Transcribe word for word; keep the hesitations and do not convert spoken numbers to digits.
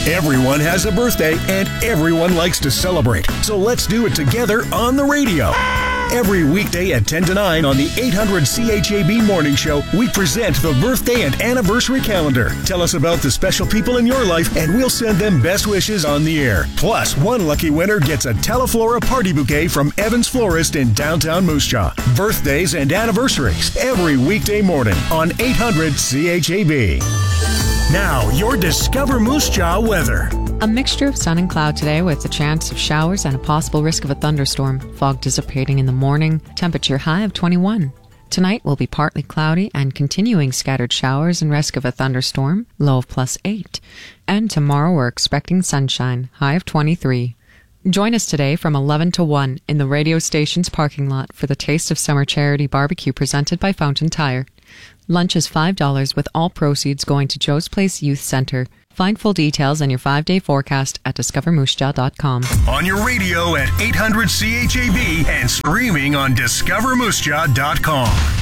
Everyone has a birthday and everyone likes to celebrate. So let's do it together on the radio. Every weekday at ten to nine on the eight hundred C H A B Morning Show, we present the birthday and anniversary calendar. Tell us about the special people in your life and we'll send them best wishes on the air. Plus, one lucky winner gets a Teleflora party bouquet from Evans Florist in downtown Moose Jaw. Birthdays and anniversaries every weekday morning on eight hundred C H A B. Now, your Discover Moose Jaw weather. A mixture of sun and cloud today with a chance of showers and a possible risk of a thunderstorm. Fog dissipating in the morning. Temperature high of twenty-one. Tonight will be partly cloudy and continuing scattered showers and risk of a thunderstorm. Low of plus eight. And tomorrow we're expecting sunshine. High of twenty-three. Join us today from eleven to one in the radio station's parking lot for the Taste of Summer charity barbecue presented by Fountain Tire. Lunch is five dollars with all proceeds going to Joe's Place Youth Center. Find full details and your five-day forecast at discover moose jaw dot com. On your radio at eight hundred C H A B and streaming on discover moose jaw dot com.